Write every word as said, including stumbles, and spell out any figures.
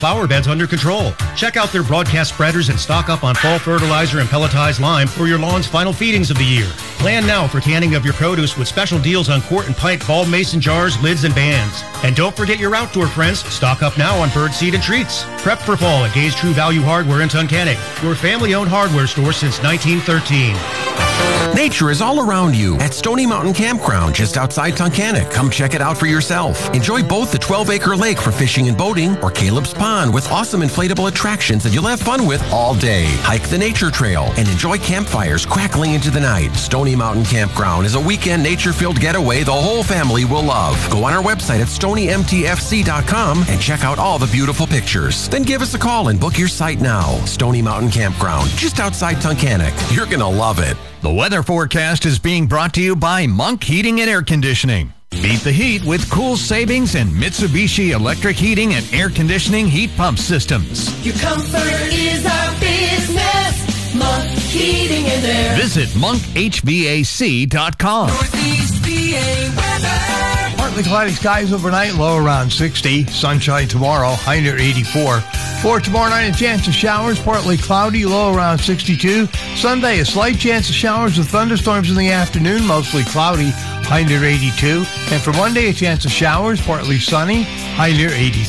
flower beds under control. Check out their broadcast spreaders and stock up on fall fertilizer and pelletized lime for your lawn's final feedings of the year. Plan now for canning of your produce with special deals on quart and pint ball mason jars, lids, and bands. And don't forget your outdoor friends. Stock up now on bird seed and treats. Prep for fall at Gay's True Value Hardware in Tunkhannock, your family-owned hardware store since nineteen thirteen. Nature is all around you at Stony Mountain Campground just outside Tunkhannock. Come check it out for yourself. Enjoy both the twelve-acre lake for fishing and boating or Caleb's Pond with awesome inflatable attractions that you'll have fun with all day. Hike the nature trail and enjoy campfires crackling into the night. Stony Mountain Campground is a weekend nature-filled getaway the whole family will love. Go on our website at stony m t f c dot com and check out all the beautiful pictures. Then give us a call and book your site now. Stony Mountain Campground, just outside Tunkhannock. You're going to love it. The weather forecast is being brought to you by Monk Heating and Air Conditioning. Beat the heat with cool savings and Mitsubishi electric heating and air conditioning heat pump systems. Your comfort is our business. Monk Heating and Air. Visit monk h v a c dot com. Northeast P A weather. Partly cloudy skies overnight, low around sixty. Sunshine tomorrow, high near eighty-four. For tomorrow night, a chance of showers, partly cloudy, low around sixty-two. Sunday, a slight chance of showers with thunderstorms in the afternoon, mostly cloudy, high near eighty-two. And for Monday, a chance of showers, partly sunny, high near eighty-three.